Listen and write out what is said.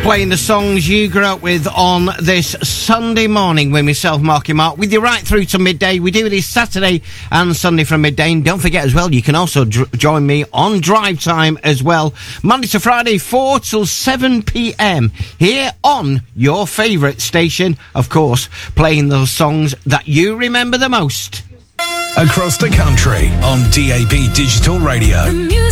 Playing the songs you grew up with on this Sunday morning with myself, Marky Mark, with you right through to midday. We do this Saturday and Sunday from midday. And don't forget as well, you can also join me on Drive Time as well, Monday to Friday, 4 till 7 p.m. here on your favourite station, of course, playing those songs that you remember the most. Across the country on DAB Digital Radio.